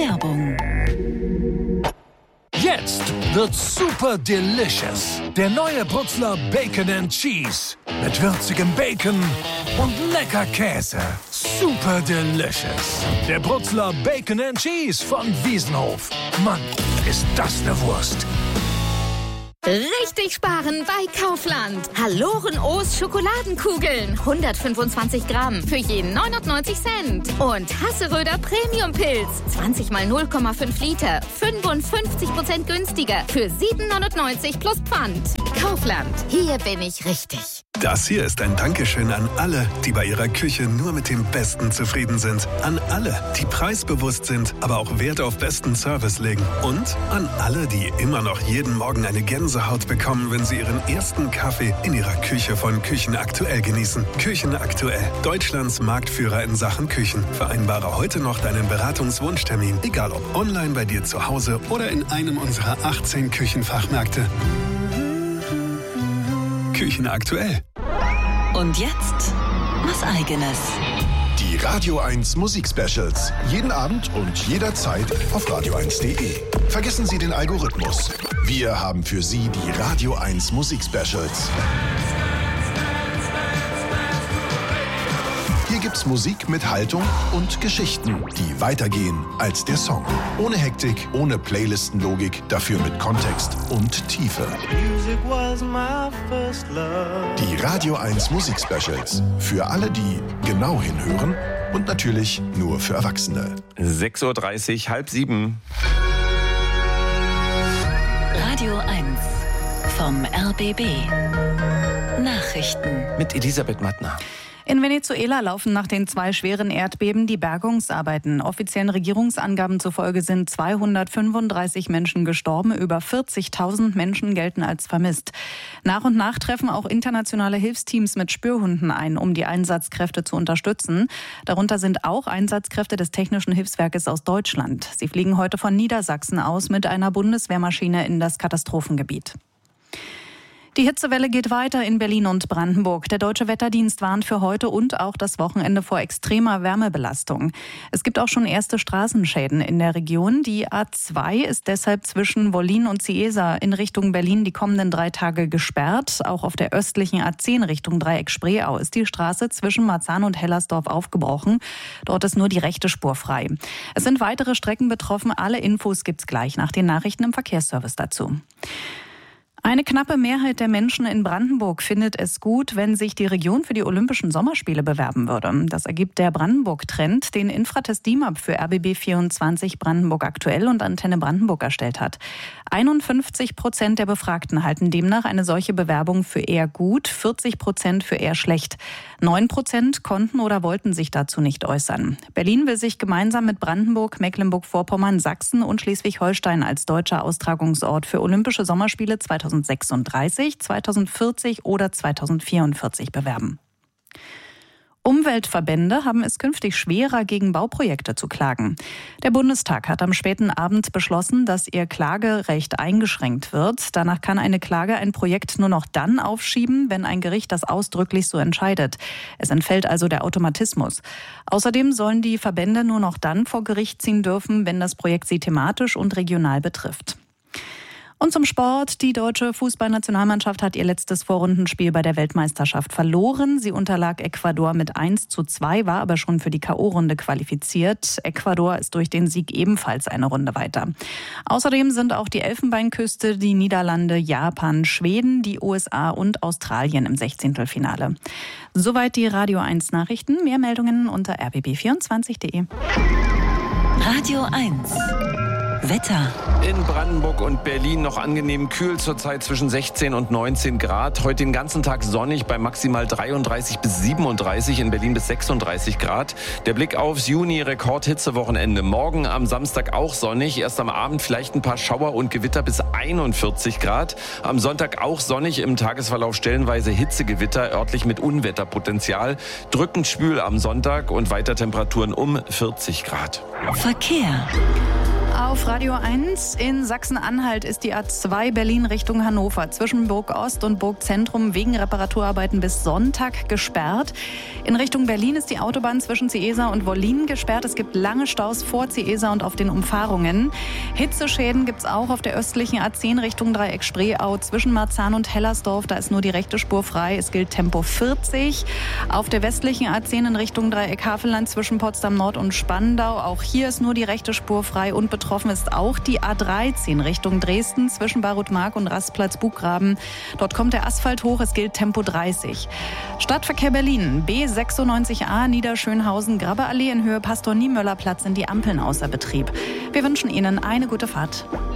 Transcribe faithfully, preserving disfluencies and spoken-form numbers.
Werbung. Jetzt wird super delicious. Der neue Brutzler Bacon and Cheese. Mit würzigem Bacon und lecker Käse. Super delicious. Der Brutzler Bacon and Cheese von Wiesenhof. Mann, ist das eine Wurst. Richtig sparen bei Kaufland. Halloren O's Schokoladenkugeln. hundertfünfundzwanzig Gramm für je neunundneunzig Cent. Und Hasseröder Premium Pilz. zwanzig mal null Komma fünf Liter. fünfundfünfzig Prozent günstiger. Für sieben neunundneunzig plus Pfand. Kaufland. Hier bin ich richtig. Das hier ist ein Dankeschön an alle, die bei ihrer Küche nur mit dem Besten zufrieden sind. An alle, die preisbewusst sind, aber auch Wert auf besten Service legen. Und an alle, die immer noch jeden Morgen eine Gänsehaut bekommen, wenn sie ihren ersten Kaffee in ihrer Küche von Küchen Aktuell genießen. Küchen Aktuell, Deutschlands Marktführer in Sachen Küchen. Vereinbare heute noch deinen Beratungswunschtermin, egal ob online bei dir zu Hause oder in einem unserer achtzehn Küchenfachmärkte. Küchen Aktuell. Und jetzt was Eigenes. Die Radio eins Musik-Specials. Jeden Abend und jederzeit auf radio eins punkt de. Vergessen Sie den Algorithmus. Wir haben für Sie die Radio eins Musik-Specials. Hier gibt's Musik mit Haltung und Geschichten, die weitergehen als der Song. Ohne Hektik, ohne Playlistenlogik, dafür mit Kontext und Tiefe. Die Radio eins Musik-Specials. Für alle, die genau hinhören und natürlich nur für Erwachsene. sechs Uhr dreißig, halb sieben. Radio eins vom R B B. Nachrichten. Mit Elisabeth Mattner. In Venezuela laufen nach den zwei schweren Erdbeben die Bergungsarbeiten. Offiziellen Regierungsangaben zufolge sind zweihundertfünfunddreißig Menschen gestorben, über vierzigtausend Menschen gelten als vermisst. Nach und nach treffen auch internationale Hilfsteams mit Spürhunden ein, um die Einsatzkräfte zu unterstützen. Darunter sind auch Einsatzkräfte des Technischen Hilfswerkes aus Deutschland. Sie fliegen heute von Niedersachsen aus mit einer Bundeswehrmaschine in das Katastrophengebiet. Die Hitzewelle geht weiter in Berlin und Brandenburg. Der Deutsche Wetterdienst warnt für heute und auch das Wochenende vor extremer Wärmebelastung. Es gibt auch schon erste Straßenschäden in der Region. Die A zwei ist deshalb zwischen Wollin und Ciesa in Richtung Berlin die kommenden drei Tage gesperrt. Auch auf der östlichen A zehn Richtung Dreieck Spreeau ist die Straße zwischen Marzahn und Hellersdorf aufgebrochen. Dort ist nur die rechte Spur frei. Es sind weitere Strecken betroffen. Alle Infos gibt's gleich nach den Nachrichten im Verkehrsservice dazu. Eine knappe Mehrheit der Menschen in Brandenburg findet es gut, wenn sich die Region für die Olympischen Sommerspiele bewerben würde. Das ergibt der Brandenburg-Trend, den Infratest D I M A P für R B B vierundzwanzig Brandenburg Aktuell und Antenne Brandenburg erstellt hat. einundfünfzig Prozent der Befragten halten demnach eine solche Bewerbung für eher gut, vierzig Prozent für eher schlecht. neun Prozent konnten oder wollten sich dazu nicht äußern. Berlin will sich gemeinsam mit Brandenburg, Mecklenburg-Vorpommern, Sachsen und Schleswig-Holstein als deutscher Austragungsort für Olympische Sommerspiele zweitausendsechsunddreißig, zweitausendvierzig oder zweitausendvierundvierzig bewerben. Umweltverbände haben es künftig schwerer, gegen Bauprojekte zu klagen. Der Bundestag hat am späten Abend beschlossen, dass ihr Klagerecht eingeschränkt wird. Danach kann eine Klage ein Projekt nur noch dann aufschieben, wenn ein Gericht das ausdrücklich so entscheidet. Es entfällt also der Automatismus. Außerdem sollen die Verbände nur noch dann vor Gericht ziehen dürfen, wenn das Projekt sie thematisch und regional betrifft. Und zum Sport. Die deutsche Fußballnationalmannschaft hat ihr letztes Vorrundenspiel bei der Weltmeisterschaft verloren. Sie unterlag Ecuador mit eins zu zwei, war aber schon für die K O-Runde qualifiziert. Ecuador ist durch den Sieg ebenfalls eine Runde weiter. Außerdem sind auch die Elfenbeinküste, die Niederlande, Japan, Schweden, die U S A und Australien im Sechzehntelfinale. Soweit die Radio eins Nachrichten. Mehr Meldungen unter r b b vierundzwanzig punkt de. Radio eins. Wetter. In Brandenburg und Berlin noch angenehm kühl, zurzeit zwischen sechzehn und neunzehn Grad. Heute den ganzen Tag sonnig bei maximal dreiunddreißig bis siebenunddreißig, in Berlin bis sechsunddreißig Grad. Der Blick aufs Juni-Rekordhitzewochenende. Morgen am Samstag auch sonnig, erst am Abend vielleicht ein paar Schauer und Gewitter bis einundvierzig Grad. Am Sonntag auch sonnig, im Tagesverlauf stellenweise Hitzegewitter, örtlich mit Unwetterpotenzial. Drückend schwül am Sonntag und weiter Temperaturen um vierzig Grad. Verkehr. Auf Radio eins in Sachsen-Anhalt ist die A zwei Berlin Richtung Hannover zwischen Burg Ost und Burg Zentrum wegen Reparaturarbeiten bis Sonntag gesperrt. In Richtung Berlin ist die Autobahn zwischen Ciesa und Wollin gesperrt. Es gibt lange Staus vor Ciesa und auf den Umfahrungen. Hitzeschäden gibt es auch auf der östlichen A zehn Richtung Dreieck Spreeau zwischen Marzahn und Hellersdorf. Da ist nur die rechte Spur frei. Es gilt Tempo vierzig. Auf der westlichen A zehn in Richtung Dreieck Havelland zwischen Potsdam Nord und Spandau. Auch hier ist nur die rechte Spur frei und betroffen ist auch die A dreizehn Richtung Dresden zwischen Barutmark und Rastplatz Buchgraben. Dort kommt der Asphalt hoch, es gilt Tempo dreißig. Stadtverkehr Berlin, B sechsundneunzig a Niederschönhausen, Grabbeallee in Höhe Pastor-Niemöller-Platz sind die Ampeln außer Betrieb. Wir wünschen Ihnen eine gute Fahrt.